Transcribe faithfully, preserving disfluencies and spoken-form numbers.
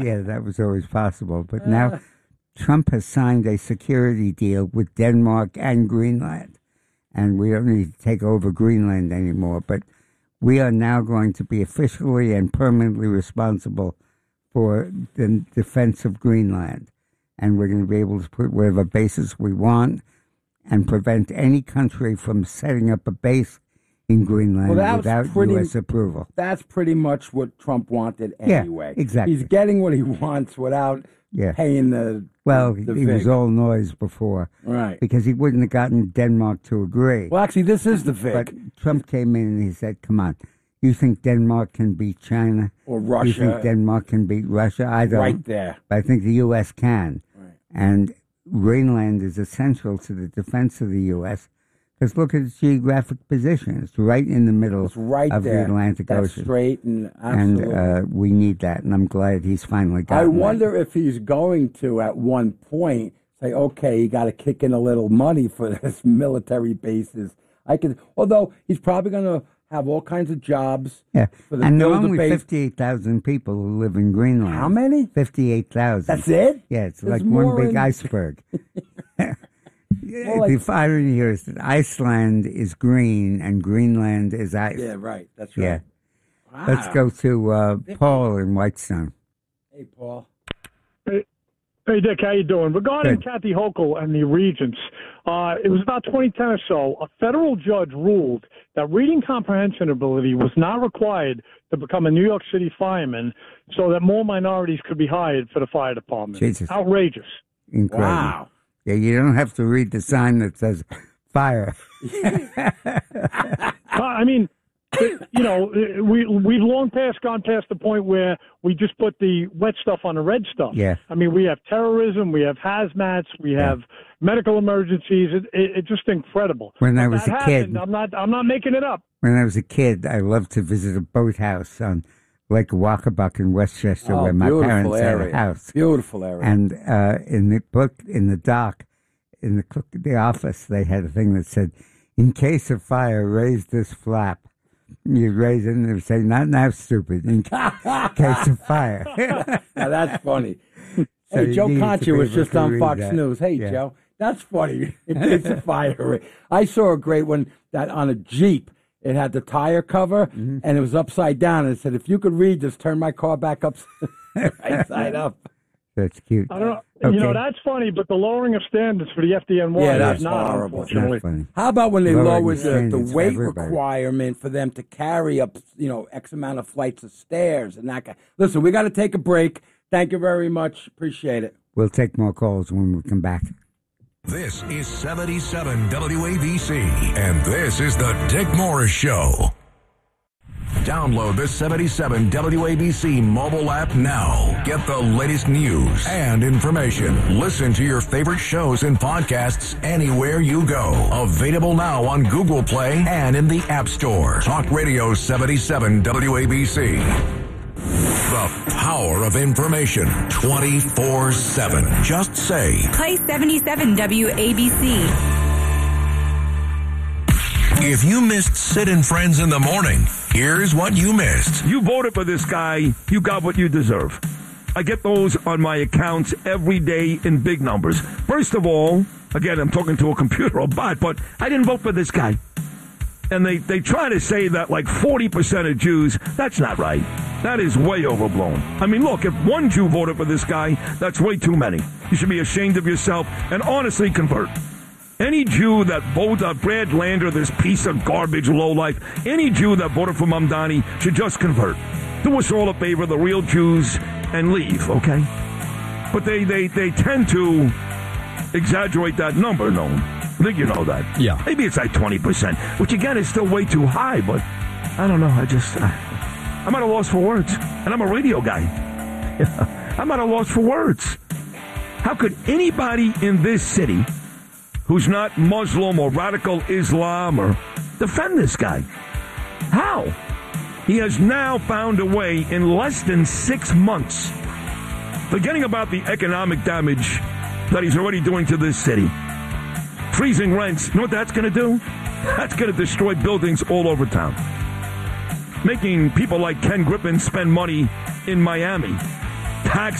Yeah, that was always possible. But now Trump has signed a security deal with Denmark and Greenland. And we don't need to take over Greenland anymore. But we are now going to be officially and permanently responsible for the defense of Greenland. And we're going to be able to put whatever bases we want and prevent any country from setting up a base in Greenland well, without pretty, U S approval. That's pretty much what Trump wanted anyway. Yeah, exactly. He's getting what he wants without yeah. paying the Well, the he vig. was all noise before. Right. Because he wouldn't have gotten Denmark to agree. Well, actually, this is the vig. But Trump came in and he said, come on, you think Denmark can beat China? Or Russia? You think Denmark can beat Russia? I don't. Right there. But I think the U S can. Right. And Greenland is essential to the defense of the U S because look at its geographic position. It's right in the middle it's right of there. the Atlantic That's Ocean. straight and absolutely. And uh, we need that, and I'm glad he's finally got it. I wonder that. if he's going to, at one point, say, okay, you got to kick in a little money for this military bases. I can, although he's probably going to have all kinds of jobs. Yeah, for the and there are build only base. fifty-eight thousand people who live in Greenland. How many? fifty-eight thousand. That's it? Yeah, it's There's like one big in... iceberg. Well, like... The irony here is that Iceland is green and Greenland is ice. Yeah, right. That's right. Yeah. Wow. Let's go to uh, Paul in Whitestone. Hey, Paul. Hey, hey, Dick, how you doing? Regarding Good. Kathy Hochul and the regents, uh, it was about twenty ten or so, a federal judge ruled that reading comprehension ability was not required to become a New York City fireman so that more minorities could be hired for the fire department. Jesus. Outrageous. Incredible. Wow. Yeah, you don't have to read the sign that says fire. I mean, you know, we, we've long past gone past the point where we just put the wet stuff on the red stuff. Yeah. I mean, we have terrorism, we have hazmats, we have yeah. medical emergencies. It, it, it's just incredible. When I was that a happened, kid, I'm not, I'm not making it up. When I was a kid, I loved to visit a boathouse on Lake Wacabuck in Westchester, oh, where my parents area. had a house. Beautiful area. And uh, in the book, in the dock, in the the office, they had a thing that said, "In case of fire, raise this flap." You'd raise it and they'd say, "Not now, stupid." In case of fire. Now that's funny. So hey, Joe Concha was just on Fox that. News. Hey, yeah. Joe, that's funny. In case of fire, I saw a great one that on a Jeep. It had the tire cover, mm-hmm. and it was upside down. And it said, if you could read, just turn my car back up right side up. That's cute. I don't know. Okay. You know, that's funny, but the lowering of standards for the F D N Y yeah, that's is not, horrible. unfortunately. Not funny. How about when they Lowering lowered the, the weight everybody. requirement for them to carry up, you know, X amount of flights of stairs and that kind? Listen, we got to take a break. Thank you very much. Appreciate it. We'll take more calls when we come back. This is seventy-seven W A B C, and this is the Dick Morris Show. Download the seventy-seven W A B C mobile app now. Get the latest news and information. Listen to your favorite shows and podcasts anywhere you go. Available now on Google Play and in the App Store. Talk Radio seventy-seven W A B C. The power of information twenty-four seven. Just say, play seventy-seven W A B C. If you missed Sid and Friends in the morning, here's what you missed. You voted for this guy, you got what you deserve. I get those on my accounts every day in big numbers. First of all, again, I'm talking to a computer or bot, but I didn't vote for this guy. And they, they try to say that like forty percent of Jews, that's not right. That is way overblown. I mean, look, if one Jew voted for this guy, that's way too many. You should be ashamed of yourself and honestly convert. Any Jew that voted uh, Brad Lander, this piece of garbage lowlife, any Jew that voted for Mamdani should just convert. Do us all a favor, the real Jews, and leave, okay? But they, they, they tend to exaggerate that number, no? I think you know that. Yeah. Maybe it's like twenty percent, which again is still way too high, but I don't know. I just, I, I'm at a loss for words. And I'm a radio guy. I'm at a loss for words. How could anybody in this city who's not Muslim or radical Islam or defend this guy? How? He has now found a way in less than six months, forgetting about the economic damage that he's already doing to this city. Freezing rents, you know what that's going to do? That's going to destroy buildings all over town. Making people like Ken Griffin spend money in Miami. tax